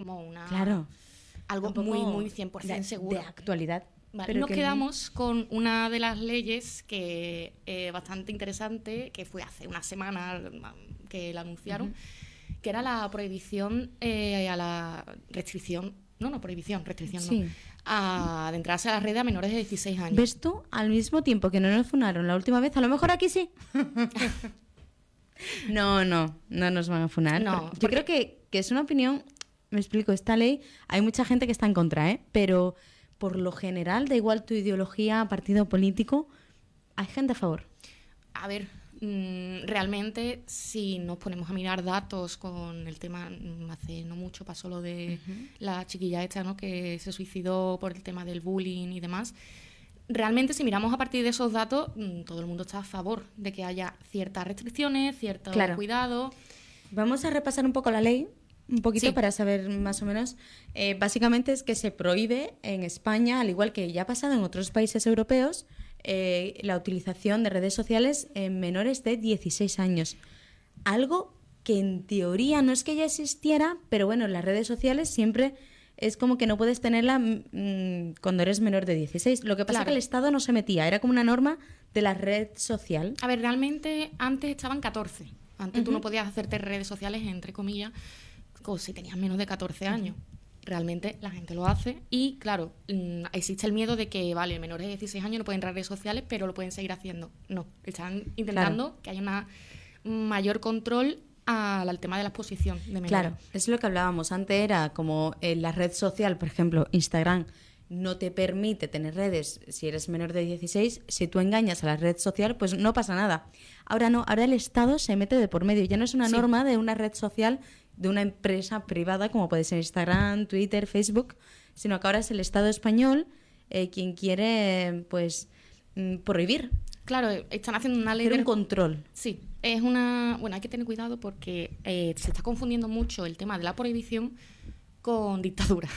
como una... Claro. Algo Un poco muy 100% seguro. De actualidad. Vale, Pero nos que quedamos con una de las leyes que bastante interesante, que fue hace una semana que la anunciaron, que era la prohibición a la restricción, restricción Sí. no, a adentrarse a la red a menores de 16 años. ¿Ves tú? Al mismo tiempo que no nos funaron la última vez, a lo mejor aquí sí. No nos van a funar. No, Yo creo que es una opinión, me explico, esta ley, hay mucha gente que está en contra, pero por lo general, da igual tu ideología, partido político, hay gente a favor. A ver, realmente si nos ponemos a mirar datos con el tema, hace no mucho pasó lo de la chiquilla esta, ¿no?, que se suicidó por el tema del bullying y demás. Realmente, si miramos a partir de esos datos, todo el mundo está a favor de que haya ciertas restricciones, cierto cuidado. Vamos a repasar un poco la ley, un poquito, Sí. para saber más o menos. Básicamente es que se prohíbe en España, al igual que ya ha pasado en otros países europeos, la utilización de redes sociales en menores de 16 años. Algo que en teoría no es que ya existiera, pero bueno, en las redes sociales siempre es como que no puedes tenerla cuando eres menor de 16. Lo que pasa es que el Estado no se metía, era como una norma de la red social. A ver, realmente antes estaban 14. Antes tú no podías hacerte redes sociales, entre comillas, como si tenías menos de 14 años. Realmente la gente lo hace y, claro, existe el miedo de que, vale, menores de 16 años no pueden entrar en redes sociales, pero lo pueden seguir haciendo. No, están intentando que haya una mayor control al tema de la exposición de menores. Claro, es lo que hablábamos. Antes era como la red social, por ejemplo, Instagram, no te permite tener redes si eres menor de 16. Si tú engañas a la red social, pues no pasa nada. Ahora no, ahora el Estado se mete de por medio. Ya no es una norma de una red social de una empresa privada como puede ser Instagram, Twitter, Facebook, sino que ahora es el Estado español quien quiere pues prohibir. Claro, están haciendo una ley de un control. Sí, es una... Bueno, hay que tener cuidado porque se está confundiendo mucho el tema de la prohibición con dictadura.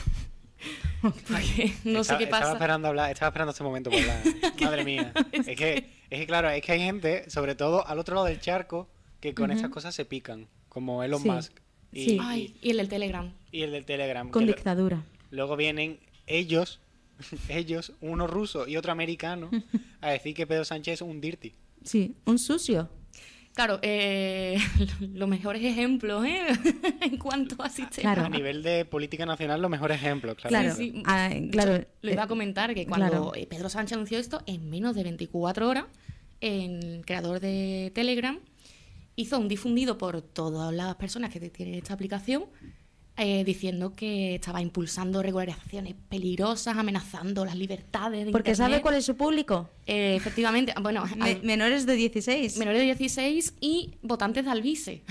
Porque no sé qué pasa. Estaba esperando este momento para hablar. Madre mía. Es que claro, es que hay gente, sobre todo al otro lado del charco, que con estas cosas se pican, como Elon Musk. Y el del Telegram. Y el del Telegram. Con dictadura. Luego vienen ellos, uno ruso y otro americano, a decir que Pedro Sánchez es un dirty. Sí, un sucio. Claro, los mejores ejemplos en cuanto a sistemas. Claro. A nivel de política nacional, los mejores ejemplos, claro. Sí. Claro. Lo iba a comentar que cuando Pedro Sánchez anunció esto, en menos de 24 horas, el creador de Telegram hizo un difundido por todas las personas que tienen esta aplicación, diciendo que estaba impulsando regularizaciones peligrosas, amenazando las libertades de Porque Internet. ¿sabe cuál es su público? Efectivamente, bueno, menores de 16. Menores de 16 y votantes de Alvise.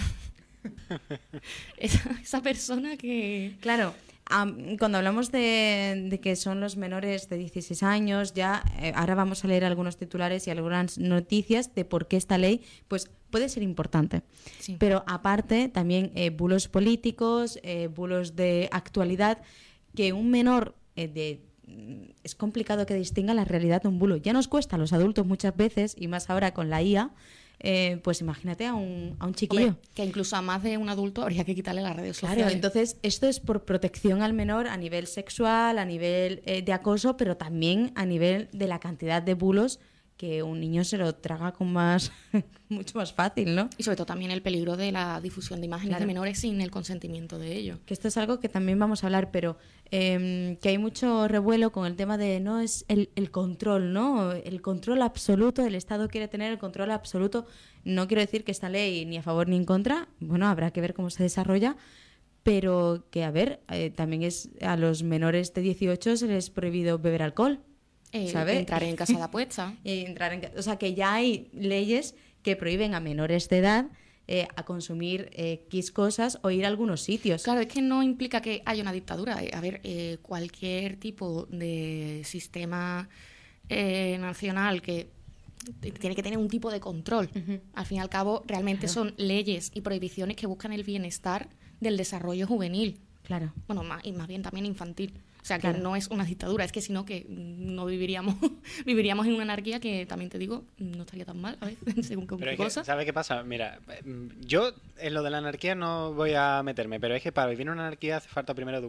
esa persona que... Claro, cuando hablamos de que son los menores de 16 años, ya ahora vamos a leer algunos titulares y algunas noticias de por qué esta ley pues puede ser importante. Sí. Pero aparte también bulos políticos, bulos de actualidad, que un menor es complicado que distinga la realidad de un bulo. Ya nos cuesta a los adultos muchas veces, y más ahora con la IA, pues imagínate a un chiquillo. Hombre, que incluso a más de un adulto habría que quitarle las redes sociales. Claro, entonces esto es por protección al menor a nivel sexual, a nivel de acoso, pero también a nivel de la cantidad de bulos que un niño se lo traga con mucho más fácil, ¿no? Y sobre todo también el peligro de la difusión de imágenes de menores sin el consentimiento de ellos. Que esto es algo que también vamos a hablar, pero que hay mucho revuelo con el tema de no es el control, ¿no? El control absoluto, el Estado quiere tener el control absoluto. No quiero decir que esta ley ni a favor ni en contra, bueno, habrá que ver cómo se desarrolla, pero que, a ver, también es a los menores de 18 se les prohibido beber alcohol. ¿Sabes? Entrar en casa de apuesta. O sea, que ya hay leyes que prohíben a menores de edad a consumir X cosas o ir a algunos sitios. Claro, es que no implica que haya una dictadura. A ver, cualquier tipo de sistema nacional que tiene que tener un tipo de control. Al fin y al cabo, realmente son leyes y prohibiciones que buscan el bienestar del desarrollo juvenil. Claro. Bueno, y más bien también infantil. O sea, que no es una dictadura, es que si no, que no viviríamos en una anarquía que, también te digo, no estaría tan mal a veces, según qué cosa. ¿Sabes qué pasa? Mira, yo en lo de la anarquía no voy a meterme, pero es que para vivir en una anarquía hace falta primero